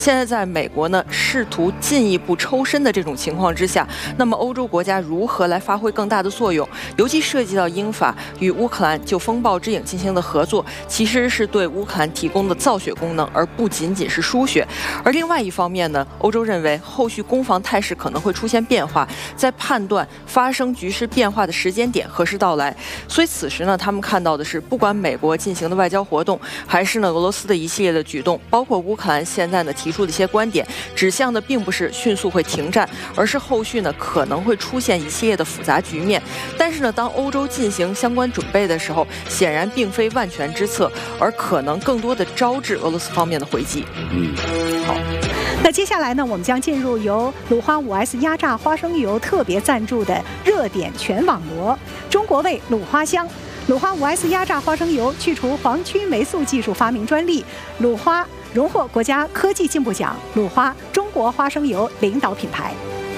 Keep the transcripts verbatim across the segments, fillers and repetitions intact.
现在在美国呢试图进一步抽身的这种情况之下，那么欧洲国家如何来发挥更大的作用？尤其涉及到英法与乌克兰就风暴之影进行的合作，其实是对乌克兰提供的造血功能，而不仅仅是输血。而另外一方面呢，欧洲认为后续攻防态势可能会出现变化，在判断发生局势变化的时间点何时到来。所以此时呢，他们看到的是，不管美国进行的外交活动，还是呢俄罗斯的一系列的举动，包括乌克兰现在呢提出的一些观点，指向的并不是迅速会停战，而是后续呢可能会出现一系列的复杂局面。但是呢，当欧洲进行相关准备的时候，显然并非万全之策，而可能更多的招致俄罗斯方面的回击。 嗯， 好。那接下来呢，我们将进入由鲁花 五 S 压榨花生油特别赞助的热点全网罗中国味鲁花香。鲁花 五 S 压榨花生油去除黄曲霉素技术发明专利，鲁花荣获国家科技进步奖，鲁花中国花生油领导品牌。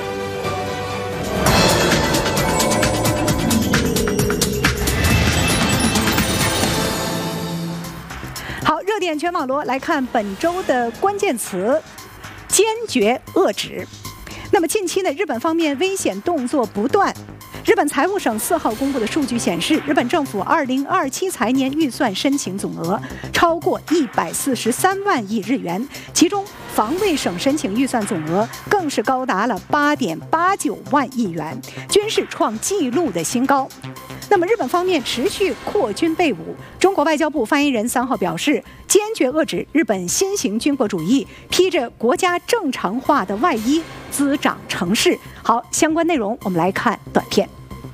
好，热点全网罗来看本周的关键词：坚决遏制。那么近期呢，日本方面危险动作不断。日本财务省四号公布的数据显示，日本政府二零二七财年预算申请总额超过一百四十三万亿日元，其中防卫省申请预算总额更是高达了八点八九万亿元，均是创纪录的新高。那么日本方面持续扩军备武，中国外交部发言人三号表示，坚决遏制日本新型军国主义披着国家正常化的外衣滋长成势。好，相关内容我们来看短片。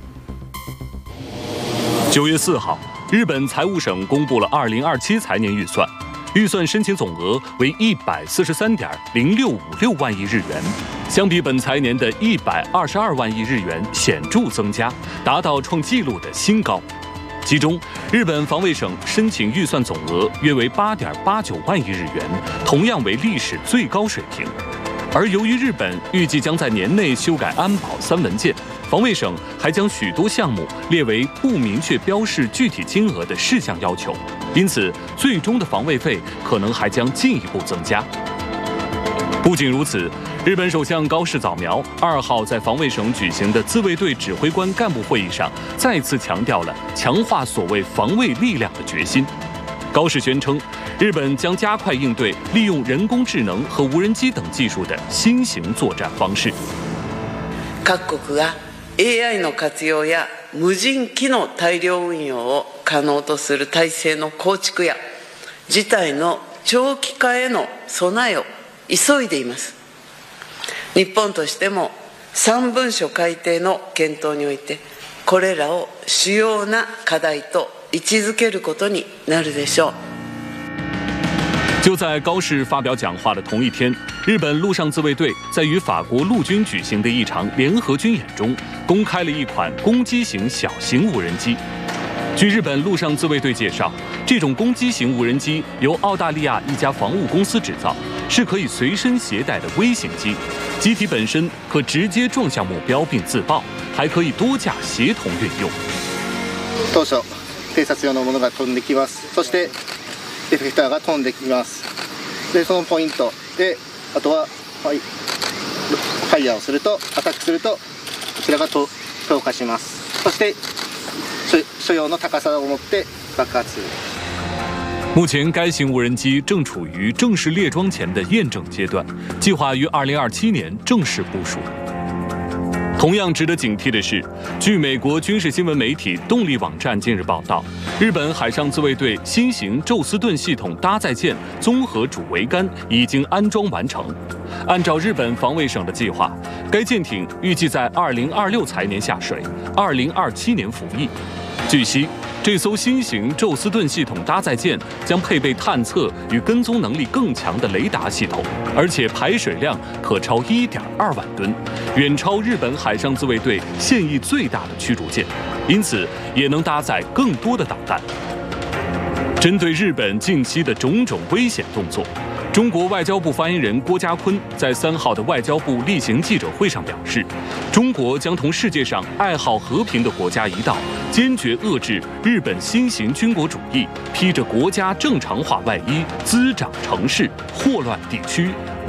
九月四号，日本财务省公布了二零二七财年预算，预算申请总额为一百四十三点零六五六万亿日元，相比本财年的一百二十二万亿日元显著增加，达到创纪录的新高。其中，日本防卫省申请预算总额约为八点八九万亿日元，同样为历史最高水平。而由于日本预计将在年内修改安保三文件，防卫省还将许多项目列为不明确标示具体金额的事项要求，因此最终的防卫费可能还将进一步增加。不仅如此，日本首相高市早苗二号在防卫省举行的自卫队指挥官干部会议上，再次强调了强化所谓防卫力量的决心。高市宣称，日本将加快应对利用人工智能和无人机等技术的新型作战方式。 各国が エーアイ の活用や無人機の大量運用を可能とする体制の構築や事態の長期化への備えを急いでいます。日本としても三文書改定の検討において、これらを主要な課題と位置づけることになるでしょう。 就在高市发表讲话的同一天，日本陆上自卫队在与法国陆军举行的一场联合军演中，公开了一款攻击型小型无人机。据日本陆上自卫队介绍，这种攻击型无人机由澳大利亚一家防务公司制造，是可以随身携带的微型机。机体本身可直接撞向目标并自爆，还可以多架协同运用。 当初偵察用のものが飛んできます。そしてエフェクターが飛んできます。でそのポイントで、あとははいファイヤーをするとアタックするとこちらが投下します。そして所要の高さを持って爆発する。 目前，该型无人机正处于正式列装前的验证阶段，计划于二零二七年正式部署。同样值得警惕的是，据美国军事新闻媒体动力网站近日报道，日本海上自卫队新型宙斯盾系统搭载舰综合主桅杆已经安装完成。按照日本防卫省的计划，该舰艇预计在二零二六财年下水，二零二七年服役。据悉，这艘新型宙斯盾系统搭载舰将配备探测与跟踪能力更强的雷达系统，而且排水量可超一点二万吨，远超日本海上自卫队现役最大的驱逐舰，因此也能搭载更多的导弹。针对日本近期的种种危险动作，中国外交部发言人郭家坤在三号的外交部例行记者会上表示，中国将同世界上爱好和平的国家一道，坚决遏制日本新型军国主义披着国家正常化外衣滋长成势，祸乱地区，